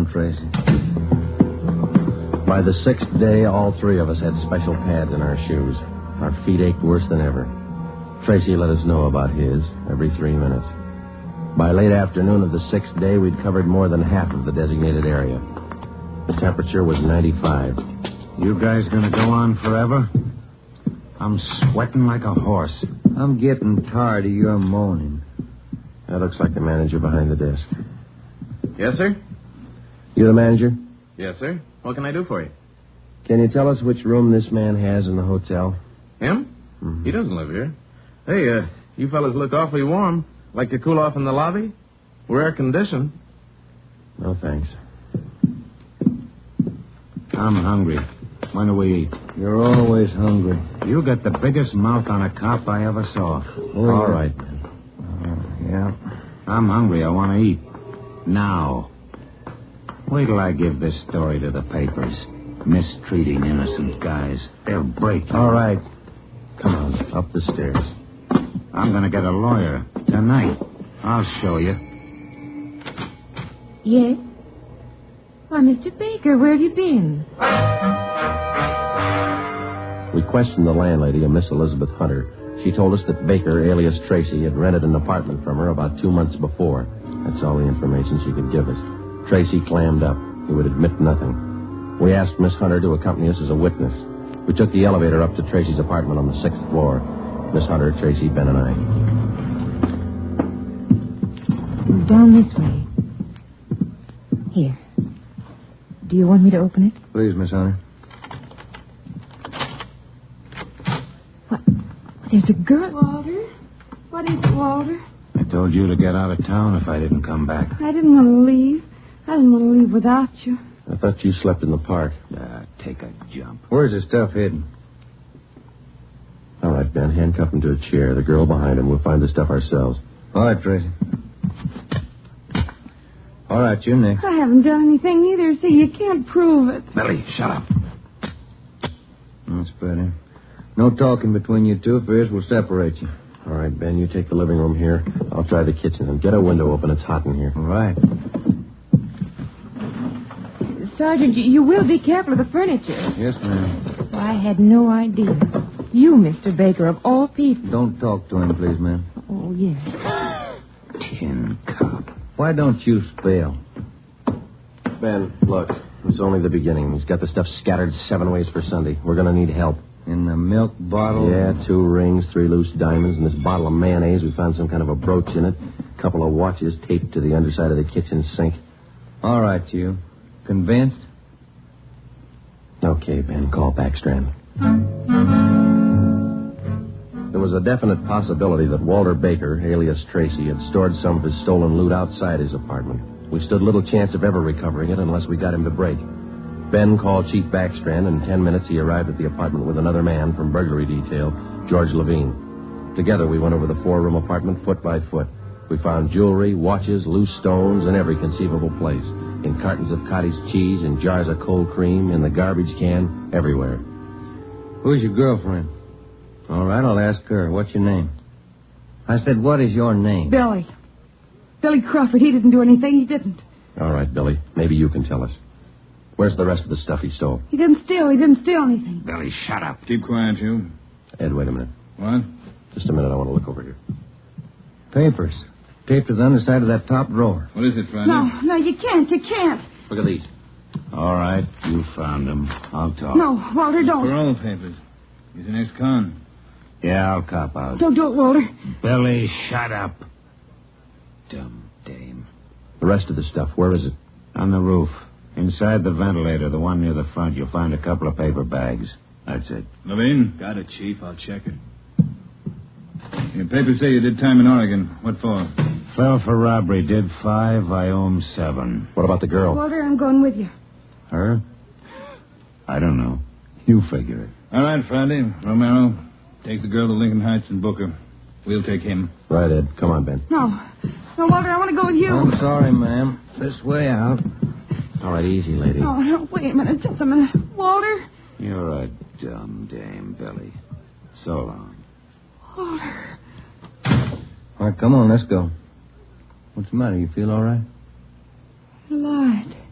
down, Tracy. By the 6th day, all three of us had special pads in our shoes. Our feet ached worse than ever. Tracy let us know about his every 3 minutes. By late afternoon of the 6th day, we'd covered more than half of the designated area. The temperature was 95. You guys gonna go on forever? I'm sweating like a horse. I'm getting tired of your moaning. That looks like the manager behind the desk. Yes, sir? You the manager? Yes, sir. What can I do for you? Can you tell us which room this man has in the hotel? Him? Mm-hmm. He doesn't live here. Hey, you fellas look awfully warm. Like to cool off in the lobby? We're air-conditioned. No, thanks. I'm hungry. When do we eat? You're always hungry. You got the biggest mouth on a cop I ever saw. All right. Yeah. I'm hungry. I want to eat. Now. Wait till I give this story to the papers. Mistreating innocent guys. They'll break you. All right. Come on, up the stairs. I'm going to get a lawyer tonight. I'll show you. Yes? Why, Mr. Baker, where have you been? We questioned the landlady, a Miss Elizabeth Hunter. She told us that Baker, alias Tracy, had rented an apartment from her about 2 months before. That's all the information she could give us. Tracy clammed up. He would admit nothing. We asked Miss Hunter to accompany us as a witness. We took the elevator up to Tracy's apartment on the 6th floor. Miss Hunter, Tracy, Ben, and I. Down this way. Here. Do you want me to open it? Please, Miss Hunter. What? There's a girl. Walter? What is it, Walter? I told you to get out of town if I didn't come back. I didn't want to leave. I didn't want to leave without you. I thought you slept in the park. Take a jump. Where's the stuff hidden? All right, Ben, handcuff him to a chair. The girl behind him. We'll find the stuff ourselves. All right, Tracy. All right, you next. I haven't done anything either, so you can't prove it. Billy, shut up. That's better. No talking between you two. If there is, we'll separate you. All right, Ben, you take the living room here. I'll try the kitchen. And get a window open. It's hot in here. All right. Sergeant, you will be careful of the furniture. Yes, ma'am. Well, I had no idea. You, Mr. Baker, of all people. Don't talk to him, please, ma'am. Oh, yes. Tin cop. Why don't you spell? Ben, look. It's only the beginning. He's got the stuff scattered 7 ways for Sunday. We're going to need help. In the milk bottle? Yeah, 2 rings, 3 loose diamonds, and this bottle of mayonnaise. We found some kind of a brooch in it. A couple of watches taped to the underside of the kitchen sink. All right, you. Convinced? Okay, Ben, call Backstrand. There was a definite possibility that Walter Baker, alias Tracy, had stored some of his stolen loot outside his apartment. We stood little chance of ever recovering it unless we got him to break. Ben called Chief Backstrand, and in 10 minutes he arrived at the apartment with another man from burglary detail, George Levine. Together we went over the 4-room apartment foot by foot. We found jewelry, watches, loose stones in every conceivable place. In cartons of cottage cheese, in jars of cold cream, in the garbage can, everywhere. Who's your girlfriend? All right, I'll ask her. What's your name? I said, what is your name? Billy. Billy Crawford. He didn't do anything. He didn't. All right, Billy. Maybe you can tell us. Where's the rest of the stuff he stole? He didn't steal. He didn't steal anything. Billy, shut up. Keep quiet, you. Ed, wait a minute. What? Just a minute. I want to look over here. Papers. Taped to the underside of that top drawer. What is it, Friday? No, you can't. You can't. Look at these. All right, you found him. I'll talk. No, Walter, don't. Parole papers. He's an ex-con. Yeah, I'll cop out. Don't do it, Walter. Billy, shut up. Dumb dame. The rest of the stuff, where is it? On the roof. Inside the ventilator, the one near the front, you'll find a couple of paper bags. That's it. Levine? Got it, Chief. I'll check it. Your papers say you did time in Oregon. What for? Fell for robbery. Did 5. I owe him 7. What about the girl? Walter, I'm going with you. Her? I don't know. You figure it. All right, Friday. Romero, take the girl to Lincoln Heights and Booker. We'll take him. Right, Ed. Come on, Ben. No, Walter, I want to go with you. I'm sorry, ma'am. This way out. All right, easy, lady. No, wait a minute. Just a minute. Walter? You're a dumb dame, Billy. So long. Walter. All right, come on, let's go. What's the matter? You feel all right? Lied.